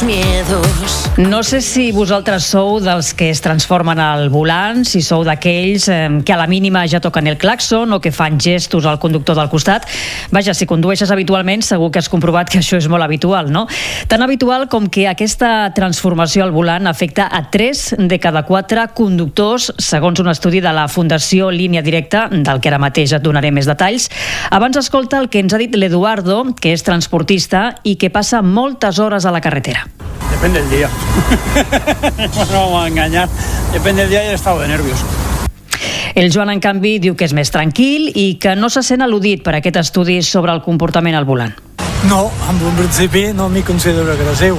miedos. No sé si vosaltres sou dels que es transformen al volant, si sou d'aquells que a la mínima ja toquen el claxon o que fan gestos al conductor del costat. Vaja, si condueixes habitualment segur que has comprovat que això és molt habitual, no? Tan habitual com que aquesta transformació al volant afecta a 3 de cada 4 conductors, segons un estudi de la Fundació Línia Directa, del que ara mateix et donaré més detalls. Abans escolta el que ens ha dit l'Eduardo, que és transportista i que passa moltes hores a la carretera. Depende del día. No vamos a engañar. Depende del día y el estado de nervios. El Joan, en canvi, diu que és més tranquil i que no se sent al·ludit per aquest estudi sobre el comportament al volant. No, en un principi no m'hi considero agressiu.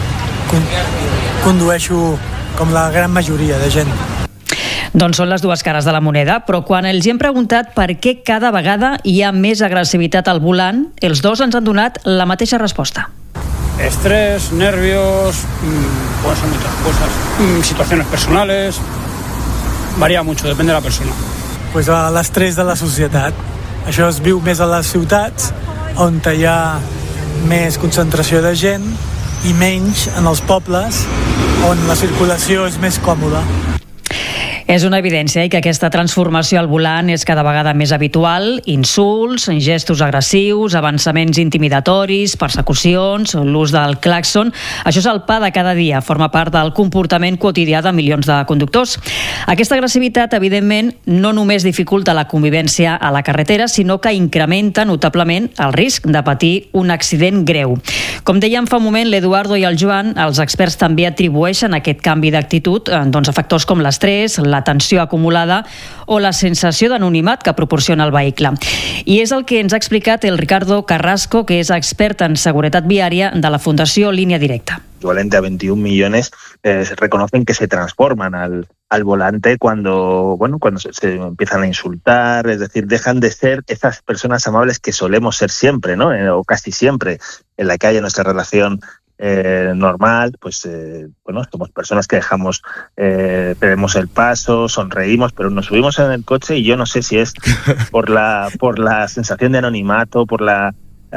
Condueixo com la gran majoria de gent. Doncs són les dues cares de la moneda, però quan els hem preguntat per què cada vegada hi ha més agressivitat al volant, els dos ens han donat la mateixa resposta. Estrés, nervios, pueden ser muchas cosas, situaciones personales, varía mucho, depende de la persona. Pues l'estrès de la societat. Això es viu més a les ciutats, on hi ha més concentració de gent, i menys en els pobles, on la circulació és més còmoda. És una evidència que aquesta transformació al volant és cada vegada més habitual. Insults, gestos agressius, avançaments intimidatoris, persecucions, l'ús del clàxon. Això és el pa de cada dia, forma part del comportament quotidià de milions de conductors. Aquesta agressivitat, evidentment, no només dificulta la convivència a la carretera, sinó que incrementa notablement el risc de patir un accident greu. Com dèiem fa un moment l'Eduardo i el Joan, els experts també atribueixen aquest canvi d'actitud a factors com l'estrès, la tensió acumulada o la sensació d'anonimat que proporciona el vehicle. I és el que ens ha explicat el Ricardo Carrasco, que és expert en seguretat viària de la Fundació Línia Directa. Equivalente a 21 millones reconocen que se transforman al volante cuando se empiezan a insultar, es decir, dejan de ser esas personas amables que solemos ser siempre, ¿no? O casi siempre en la calle, en nuestra relación normal, somos personas que dejamos, perdemos el paso, sonreímos, pero nos subimos en el coche y yo no sé si es por la sensación de anonimato, por la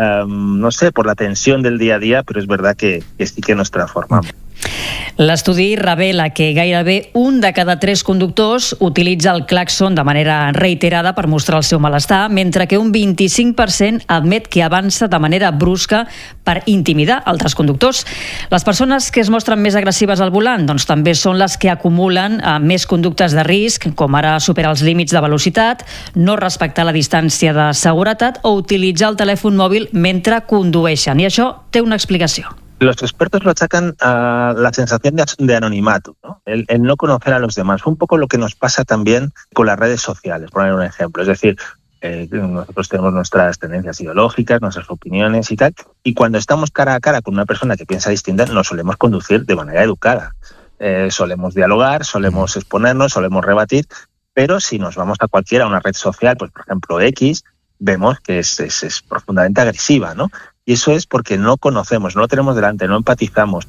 por la tensión del día a día, pero es verdad que sí que nos transformamos. L'estudi revela que gairebé un de cada 3 conductors utilitza el clàxon de manera reiterada per mostrar el seu malestar, mentre que un 25% admet que avança de manera brusca per intimidar altres conductors. Les persones que es mostren més agressives al volant també són les que acumulen més conductes de risc, com ara superar els límits de velocitat, no respectar la distància de seguretat o utilitzar el telèfon mòbil mentre condueixen. I això té una explicació. Los expertos lo achacan a la sensación de anonimato, ¿no? El no conocer a los demás. Un poco lo que nos pasa también con las redes sociales, por poner un ejemplo. Es decir, nosotros tenemos nuestras tendencias ideológicas, nuestras opiniones y tal, y cuando estamos cara a cara con una persona que piensa distinta, nos solemos conducir de manera educada. Solemos dialogar, solemos exponernos, solemos rebatir, pero si nos vamos a una red social, pues por ejemplo X, vemos que es profundamente agresiva, ¿no? Y eso es porque no conocemos, no lo tenemos delante, no empatizamos.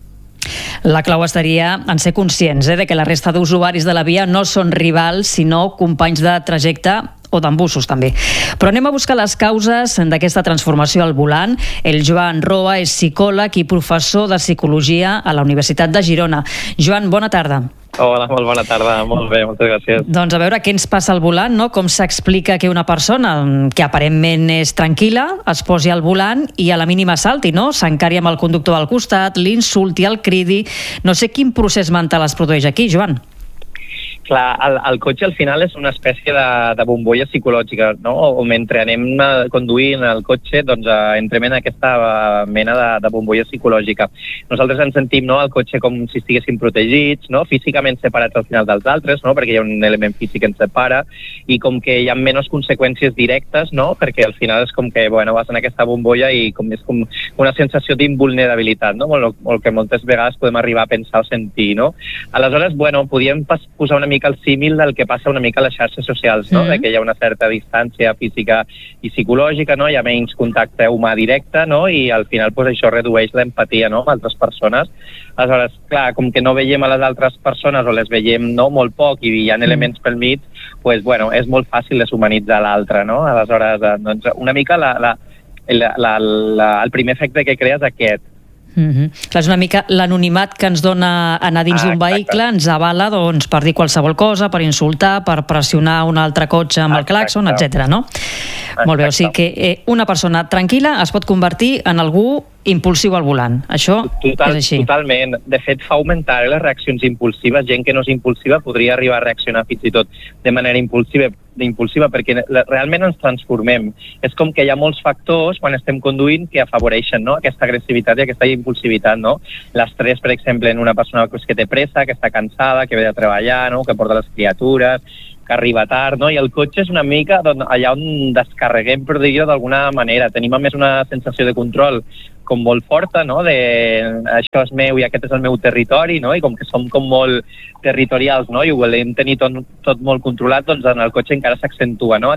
La clau estaria en ser conscients de que la resta d'usuaris de la via no són rivals, sinó companys de trajecte o d'embussos també. Però anem a buscar les causes d'aquesta transformació al volant. El Joan Roa és psicòleg i professor de psicologia a la Universitat de Girona. Joan, bona tarda. Hola, molt bona tarda, molt bé, moltes gràcies. Doncs a veure què ens passa al volant, no? Com s'explica que una persona que aparentment és tranquil·la es posi al volant i a la mínima salti, no? S'encari amb el conductor al costat, l'insulti, el cridi. No sé quin procés mental es produeix aquí, Joan. Clar, el cotxe al final és una espècie de bombolla psicològica, no? O mentre anem conduint el cotxe, doncs entrem en aquesta mena de bombolla psicològica. Nosaltres ens sentim, no, el cotxe com si estiguéssim protegits, no? Físicament separats al final dels altres, no? Perquè hi ha un element físic que ens separa, i com que hi ha menys conseqüències directes, no? Perquè al final és com que, vas en aquesta bombolla i és com una sensació d'invulnerabilitat, no? El que moltes vegades podem arribar a pensar o sentir, no? Aleshores, podríem posar una mica el símil del que passa una mica a les xarxes socials, no? De que hi ha una certa distància física i psicològica, no? Hi ha menys contacte humà directe, no? I al final això redueix l'empatia, no? Amb altres persones. Aleshores, clar, com que no veiem a les altres persones o les veiem molt poc i hi ha elements pel mig, és molt fàcil deshumanitzar l'altre, no? Aleshores, una mica el primer efecte que crea és aquest, Clar, és una mica l'anonimat que ens dona anar dins d'un vehicle, ens avala per dir qualsevol cosa, per insultar, per pressionar un altre cotxe amb el clàxon, etc. no? Molt bé, o sigui que una persona tranquil·la es pot convertir en algú impulsiu al volant. Això és així. Totalment. De fet, fa augmentar les reaccions impulsives. Gent que no és impulsiva podria arribar a reaccionar fins i tot de manera impulsiva perquè realment ens transformem. És com que hi ha molts factors quan estem conduint que afavoreixen, no?, aquesta agressivitat i aquesta impulsivitat, no? L'estrès, per exemple, en una persona que té pressa, que està cansada, que ve de treballar, no?, que porta les criatures, que arriba tard, no? I el cotxe és una mica allà on descarreguem, per dir-ho d'alguna manera. Tenim a més una sensació de control com molt forta, no?, de això és meu i aquest és el meu territori, no?, i com que som com molt territorials, no?, i ho volem tenir tot molt controlat, doncs en el cotxe encara s'accentua, no?,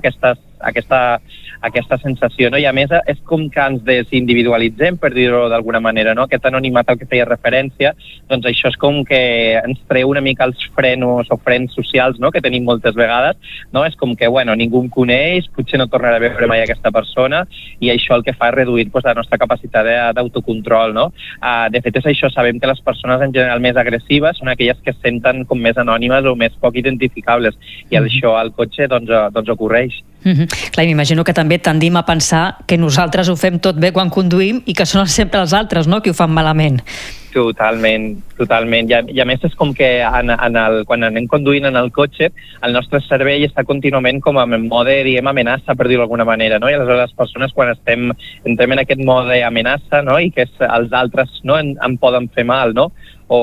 aquesta sensació, no?, i a més és com que ens desindividualitzem, per dir-ho d'alguna manera, no?, aquest anonimat al que feia referència, doncs això és com que ens treu una mica els frens socials, no?, que tenim moltes vegades, no?, és com que, bueno, ningú em coneix, potser no tornaré a veure mai aquesta persona, i això el que fa és reduir la nostra capacitat d'autocontrol, no? De fet, és això, sabem que les persones en general més agressives són aquelles que es senten com més anònimes o més poc identificables, i això al cotxe doncs ocorreix. Clar, m'imagino que també tendim a pensar que nosaltres ho fem tot bé quan conduïm i que són sempre els altres, no?, que ho fan malament. Totalment. I a més és com que quan anem conduint en el cotxe, el nostre cervell està contínuament com en mode, diguem, amenaça, per dir-ho d'alguna manera, no? I aleshores les persones, quan entrem en aquest mode amenaça, no?, i que els altres, no?, em poden fer mal, no?,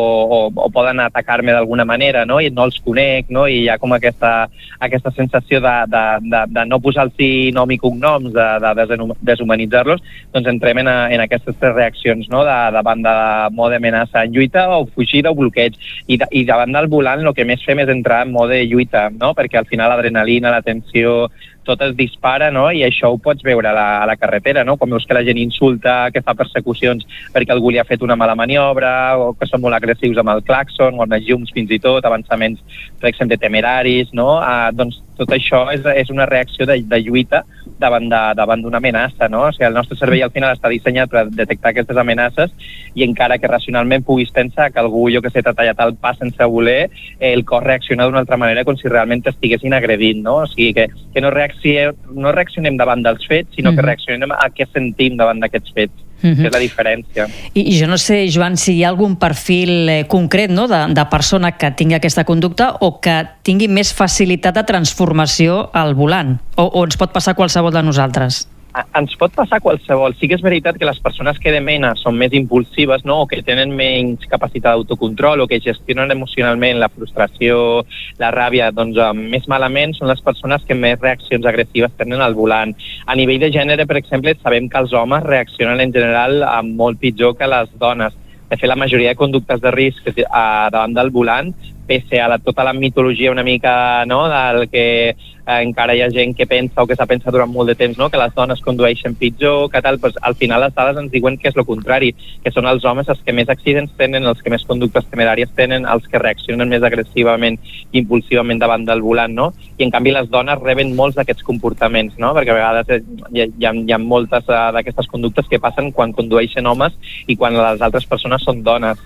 o poden atacar-me d'alguna manera, no?, i no els conec, no?, i hi ha com aquesta sensació de no posar-los nom i cognoms, de deshumanitzar-los, doncs entrem en aquestes tres reaccions, no?, davant de mode amenaça en lluita o fugida o bloqueig. I davant del volant el que més fem és entrar en mode lluita, no?, perquè al final l'adrenalina, la tensió, tot es dispara, no?, i això ho pots veure a la carretera, no?, quan veus que la gent insulta, que fa persecucions perquè algú li ha fet una mala maniobra, o que són molt agressius amb el clàxon, o amb les llums fins i tot, avançaments, per exemple, temeraris, no?, doncs tot això és una reacció de lluita davant d'una amenaça, no? O sigui, el nostre cervell al final està dissenyat per detectar aquestes amenaces, i encara que racionalment puguis pensar que algú, jo que sé, t'ha tallat el pas sense voler, el cos reacciona d'una altra manera com si realment t'estiguessin agredint, no? O sigui, que no reaccionem davant dels fets, sinó que reaccionem a què sentim davant d'aquests fets. Que és la diferència. I jo no sé, Joan, si hi ha algun perfil concret, no?, de persona que tingui aquesta conducta o que tingui més facilitat de transformació al volant, o ens pot passar qualsevol de nosaltres? Ens pot passar qualsevol. Sí que és veritat que les persones que de mena són més impulsives, no?, o que tenen menys capacitat d'autocontrol, o que gestionen emocionalment la frustració, la ràbia, doncs més malament són les persones que més reaccions agressives tenen al volant. A nivell de gènere, per exemple, sabem que els homes reaccionen en general molt pitjor que les dones. De fet, la majoria de conductes de risc davant del volant, pese a tota la mitologia una mica, no?, del que encara hi ha gent que pensa o que s'ha pensat durant molt de temps, no?, que les dones condueixen pitjor, que tal, doncs, al final les dades ens diuen que és el contrari, que són els homes els que més accidents tenen, els que més conductes temeràries tenen, els que reaccionen més agressivament i impulsivament davant del volant, no? I en canvi les dones reben molts d'aquests comportaments, no?, perquè a vegades hi ha moltes d'aquestes conductes que passen quan condueixen homes i quan les altres persones són dones.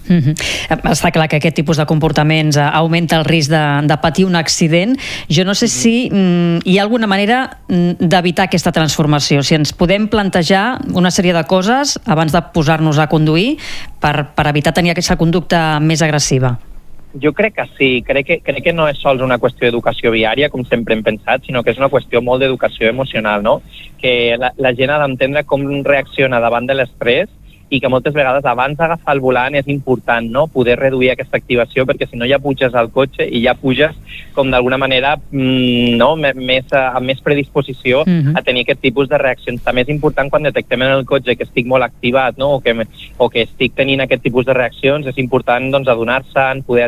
Està clar que aquest tipus de comportaments augmenta el risc de patir un accident. Jo no sé si hi ha alguna manera d'evitar aquesta transformació, si ens podem plantejar una sèrie de coses abans de posar-nos a conduir per evitar tenir aquesta conducta més agressiva. Jo crec que sí, crec que no és sols una qüestió d'educació viària, com sempre hem pensat, sinó que és una qüestió molt d'educació emocional, no? Que la gent ha d'entendre com reacciona davant de l'estrès, i que moltes vegades abans d'agafar el volant és important, no?, poder reduir aquesta activació, perquè si no ja puges al cotxe i ja puges com d'alguna manera amb més predisposició a tenir aquest tipus de reaccions. També és important quan detectem en el cotxe que estic molt activat, no?, o que estic tenint aquest tipus de reaccions, és important doncs adonar-se'n, poder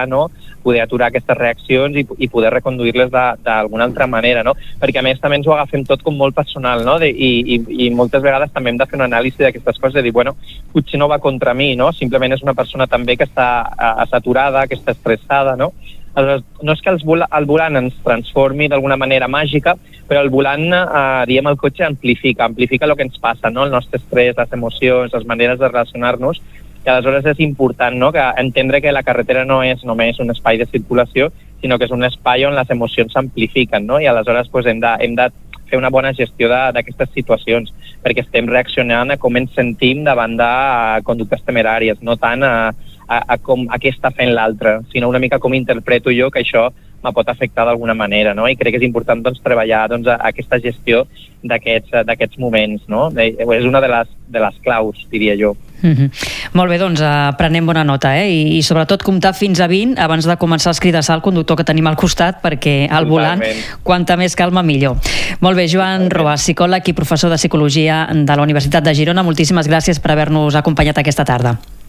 aturar aquestes reaccions i poder reconduir-les d'alguna altra manera, no? Perquè a més també ens ho agafem tot com molt personal, no? I moltes vegades també hem de fer una anàlisi d'aquestes coses, de dir, bueno, potser no va contra mi, no? Simplement és una persona també que està saturada, que està estressada, no? Aleshores, no és que el volant ens transformi d'alguna manera màgica, però el volant, diem, el cotxe amplifica el que ens passa, no? El nostre estrès, les emocions, les maneres de relacionar-nos, i aleshores és important, no?, que entendre que la carretera no és només un espai de circulació, sinó que és un espai on les emocions s'amplifiquen, no? I aleshores pues, hem de fer una bona gestió d'aquestes situacions, perquè estem reaccionant a com ens sentim davant de conductes temeràries, no tant a què està fent l'altre, sinó una mica com interpreto jo que això me pot afectar d'alguna manera, no? I crec que és important doncs, treballar doncs, aquesta gestió d'aquests moments, no? És una de les claus, diria jo. Molt bé, doncs prenem bona nota, I sobretot comptar fins a 20 abans de començar a escridassar el conductor que tenim al costat, perquè al volant, quanta més calma millor. Molt bé, Joan Roa, psicòleg i professor de Psicologia de la Universitat de Girona, moltíssimes gràcies per haver-nos acompanyat aquesta tarda.